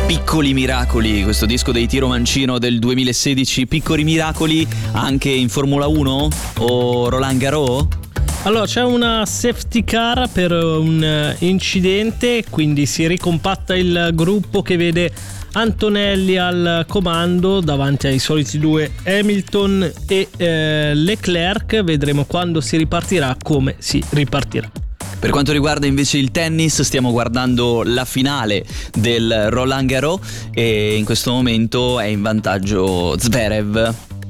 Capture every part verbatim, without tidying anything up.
Piccoli miracoli, questo disco dei Tiro Mancino del duemilasedici. Piccoli miracoli anche in Formula uno o Roland Garros? Allora, c'è una safety car per un incidente, quindi si ricompatta il gruppo che vede Antonelli al comando davanti ai soliti due Hamilton e eh, Leclerc. Vedremo quando si ripartirà, come si ripartirà. Per quanto riguarda invece il tennis, stiamo guardando la finale del Roland Garros e in questo momento è in vantaggio Zverev.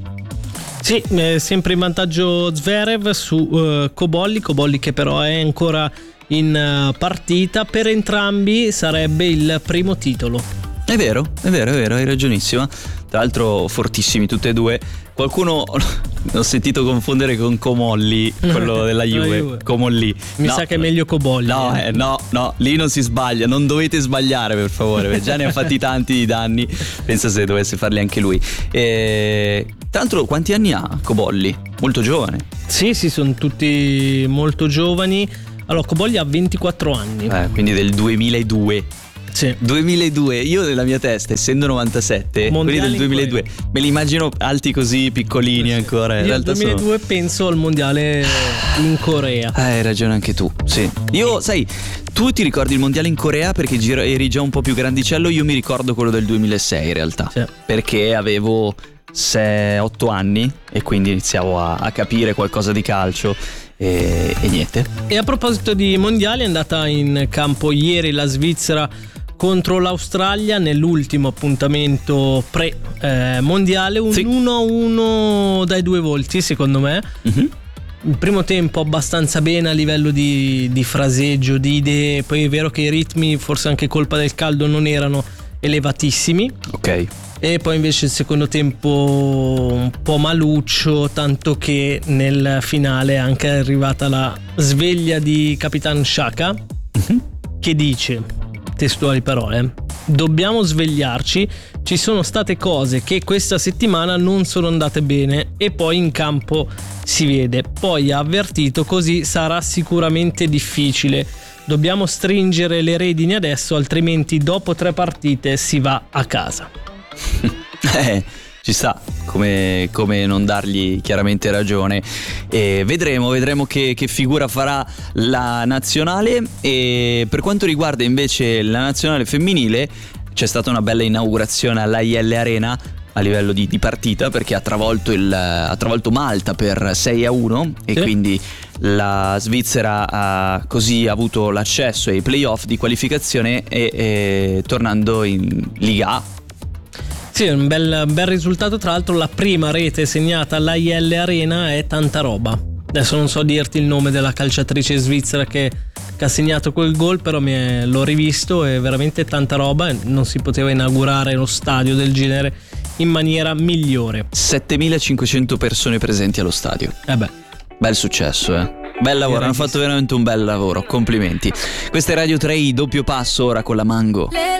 Sì, è sempre in vantaggio Zverev su uh, Cobolli, Cobolli che però è ancora in uh, partita. Per entrambi sarebbe il primo titolo. È vero, è vero, è vero, hai ragionissima. Tra l'altro fortissimi tutte e due. Qualcuno l'ho sentito confondere con Comolli, quello della Juve, Juve. Comolli. Mi no, sa che è meglio Cobolli. No, eh, no, no, lì non si sbaglia, non dovete sbagliare per favore, già ne ha fatti tanti di danni, pensa se dovesse farli anche lui. E, tra l'altro quanti anni ha Cobolli? Molto giovane. Sì, sì, sono tutti molto giovani. Allora, Cobolli ha ventiquattro anni. Eh, quindi del duemiladue. Sì. duemiladue, io nella mia testa, essendo novantasette, Mondiali quelli del duemiladue, me li immagino alti così, piccolini ancora. Io nel duemiladue sono... penso al mondiale in Corea. Eh, hai ragione anche tu, sì. Io, sai, tu ti ricordi il mondiale in Corea perché giro, eri già un po' più grandicello, io mi ricordo quello del duemilasei in realtà, sì. Perché avevo sei otto anni e quindi iniziavo a, a capire qualcosa di calcio. E, e niente. E a proposito di mondiali, è andata in campo ieri la Svizzera contro l'Australia nell'ultimo appuntamento pre-mondiale, eh, un sì. uno a uno dai due volti secondo me. Uh-huh. Il primo tempo abbastanza bene a livello di, di fraseggio, di idee, poi è vero che i ritmi, forse anche colpa del caldo, non erano elevatissimi. Ok. E poi invece il secondo tempo un po' maluccio, tanto che nel finale è anche arrivata la sveglia di Capitan Shaka, uh-huh. che dice, testuali parole: dobbiamo svegliarci, ci sono state cose che questa settimana non sono andate bene e poi in campo si vede. Poi ha avvertito, così sarà sicuramente difficile, dobbiamo stringere le redini adesso, altrimenti dopo tre partite si va a casa. eh, ci sta, come, come non dargli chiaramente ragione. E vedremo, vedremo che, che figura farà la nazionale. E per quanto riguarda invece la nazionale femminile, c'è stata una bella inaugurazione all'A I L Arena a livello di, di partita, perché ha travolto, il, ha travolto Malta per sei a uno e sì. Quindi la Svizzera ha così avuto l'accesso ai playoff di qualificazione e, e tornando in Liga A. Sì, un bel, bel risultato. Tra l'altro la prima rete segnata all'A I L Arena è tanta roba. Adesso non so dirti il nome della calciatrice svizzera che, che ha segnato quel gol, però mi è, l'ho rivisto, è veramente tanta roba e non si poteva inaugurare lo stadio del genere in maniera migliore. settemilacinquecento persone presenti allo stadio. Eh beh. Bel successo, eh. Bel lavoro, hanno fatto veramente un bel lavoro, complimenti. Questa è Radio tre, doppio passo ora con la Mango.